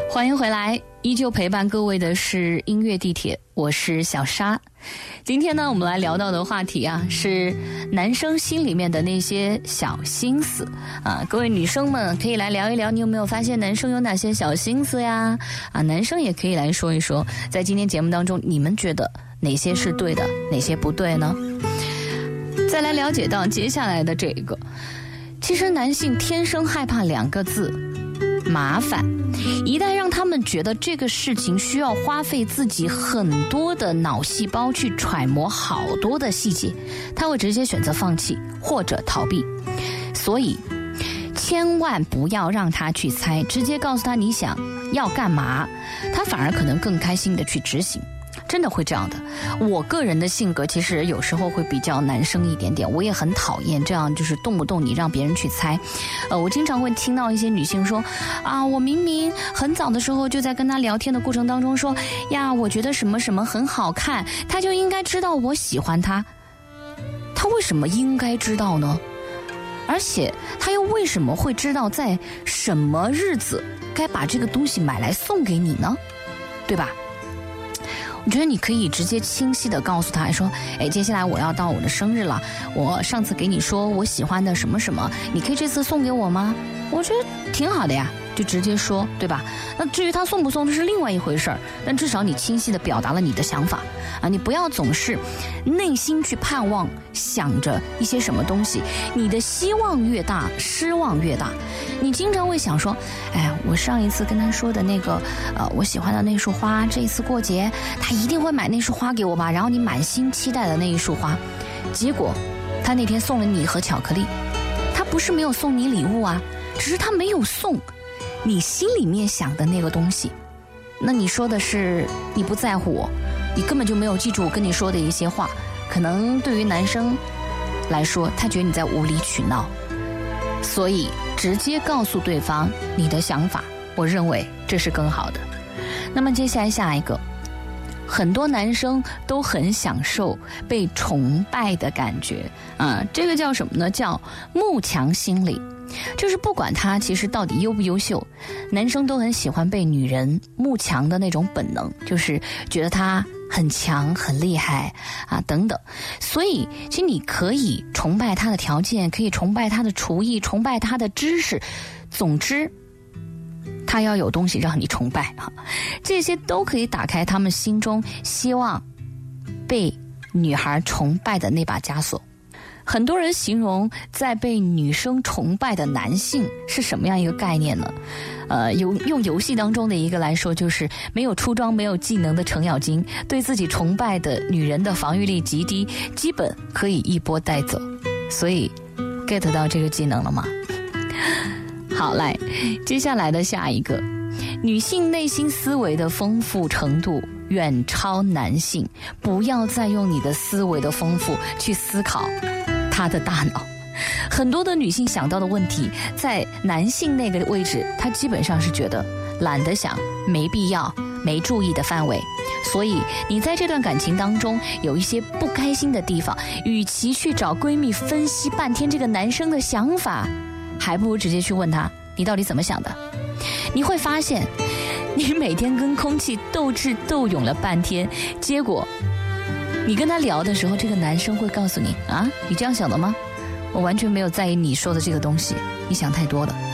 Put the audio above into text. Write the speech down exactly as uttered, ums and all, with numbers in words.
欢迎回来，依旧陪伴各位的是音乐地铁，我是小沙。今天呢，我们来聊到的话题啊，是男生心里面的那些小心思啊。各位女生们可以来聊一聊，你有没有发现男生有哪些小心思呀？啊，男生也可以来说一说，在今天节目当中，你们觉得哪些是对的，哪些不对呢？再来了解到接下来的这个，其实男性天生害怕两个字，麻烦。一旦让他们觉得这个事情需要花费自己很多的脑细胞去揣摩好多的细节，他会直接选择放弃或者逃避。所以千万不要让他去猜，直接告诉他你想要干嘛，他反而可能更开心的去执行。真的会这样的。我个人的性格其实有时候会比较男生一点点，我也很讨厌这样就是动不动你让别人去猜。呃，我经常会听到一些女性说啊，我明明很早的时候就在跟他聊天的过程当中说呀，我觉得什么什么很好看，他就应该知道我喜欢他。他为什么应该知道呢？而且他又为什么会知道在什么日子该把这个东西买来送给你呢？对吧？我觉得你可以直接清晰地告诉他说，哎，接下来我要到我的生日了，我上次给你说我喜欢的什么什么，你可以这次送给我吗？我觉得挺好的呀，就直接说，对吧？那至于他送不送这是另外一回事儿，但至少你清晰地表达了你的想法啊，你不要总是内心去盼望想着一些什么东西，你的希望越大失望越大。你经常会想说，哎，我上一次跟他说的那个呃我喜欢的那束花，这一次过节他一定会买那束花给我吧，然后你满心期待的那一束花，结果他那天送了你一盒巧克力，他不是没有送你礼物啊，只是他没有送你心里面想的那个东西。那你说的是你不在乎我，你根本就没有记住我跟你说的一些话，可能对于男生来说他觉得你在无理取闹，所以直接告诉对方你的想法，我认为这是更好的。那么接下来下一个，很多男生都很享受被崇拜的感觉啊，这个叫什么呢？叫慕强心理。就是不管他其实到底优不优秀，男生都很喜欢被女人慕强的那种本能，就是觉得他很强很厉害啊等等。所以其实你可以崇拜他的条件，可以崇拜他的厨艺，崇拜他的知识，总之他要有东西让你崇拜啊，这些都可以打开他们心中希望被女孩崇拜的那把枷锁。很多人形容在被女生崇拜的男性是什么样一个概念呢？呃，有用游戏当中的一个来说，就是没有出装没有技能的程咬金，对自己崇拜的女人的防御力极低，基本可以一波带走。所以 get 到这个技能了吗？好，来接下来的下一个，女性内心思维的丰富程度远超男性，不要再用你的思维的丰富去思考他的大脑。很多的女性想到的问题，在男性那个位置，他基本上是觉得懒得想，没必要，没注意的范围。所以你在这段感情当中有一些不开心的地方，与其去找闺蜜分析半天这个男生的想法，还不如直接去问他，你到底怎么想的？你会发现你每天跟空气斗智斗勇了半天，结果你跟他聊的时候，这个男生会告诉你啊，你这样想的吗？我完全没有在意你说的这个东西，你想太多了。